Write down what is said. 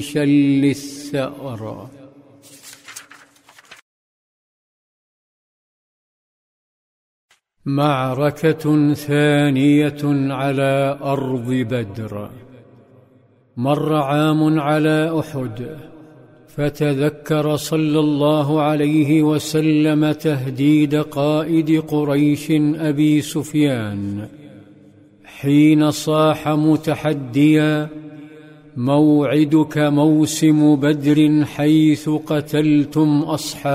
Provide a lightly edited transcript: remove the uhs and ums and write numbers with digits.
شل الثأر. معركة ثانية على أرض بدر. مر عام على أحد، فتذكر صلى الله عليه وسلم تهديد قائد قريش أبي سفيان حين صاح متحديا: موعدك موسم بدر حيث قتلتم أصحابي.